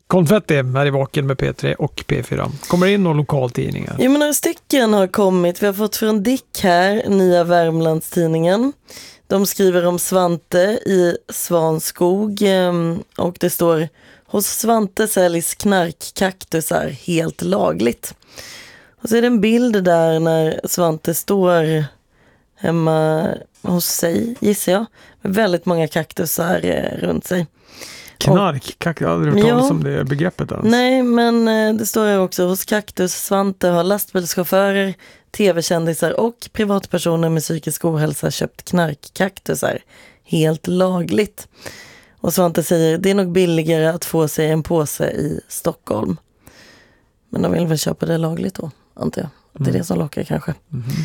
konfetti här i Vaken med P3 och P4. Kommer in några lokaltidningar? Jo, men några stycken har kommit. Vi har fått från Dick här, Nya Värmlandstidningen. De skriver om Svante i Svanskog och det står: hos Svante säljs knarkkaktusar helt lagligt. Och så är det en bild där när Svante står hemma hos sig, gissar jag, med väldigt många kaktusar runt sig. Knarkkaktus, jag har aldrig hört talas om det begreppet ens. Nej, men det står här också: hos Kaktus Svante har lastbilschaufförer, tv-kändisar och privatpersoner med psykisk ohälsa köpt knarkkaktusar helt lagligt. Och Svante säger: det är nog billigare att få sig en påse i Stockholm. Men de vill väl köpa det lagligt då, antar jag. Det är det som lockar kanske.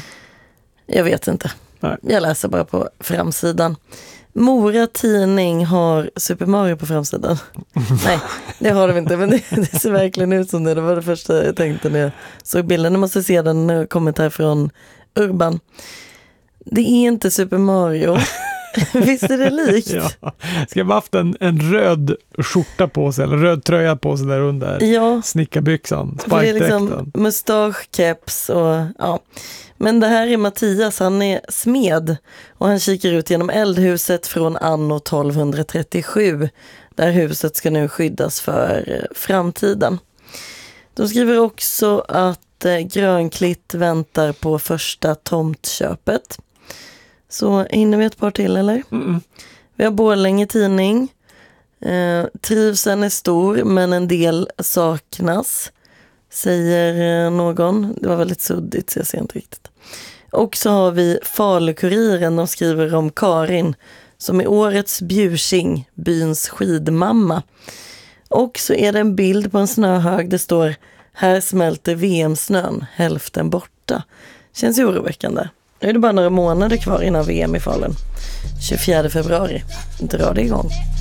Jag vet inte. Nej. Jag läser bara på framsidan. Mora tidning har Super Mario på framsidan. Nej, det har de inte, men det ser verkligen ut som det. Det var det första jag tänkte när jag såg bilden. Nu måste se den när jag kommit här från Urban. Det är inte Super Mario. Visst är det likt? Ja. Ska jag haft en röd skjorta på sig, eller röd tröja på sig där under. Ja. Snickarbyxan, Det är liksom mustasch, keps och ja. Men det här är Mattias, han är smed och han kikar ut genom eldhuset från anno 1237. Där huset ska nu skyddas för framtiden. De skriver också att Grönklitt väntar på första tomtköpet. Så hinner vi ett par till, eller? Vi har Borlänge tidning. Trivseln är stor, men en del saknas, säger någon. Det var väldigt suddigt, så jag ser inte riktigt. Och så har vi Falukuriren. De skriver om Karin som är årets Bjursing, byns skidmamma. Och så är det en bild på en snöhög. Det står: här smälter VM-snön, hälften borta. Känns ju oroväckande. Nu är det bara några månader kvar innan VM i Falun. 24 februari. Drar det igång.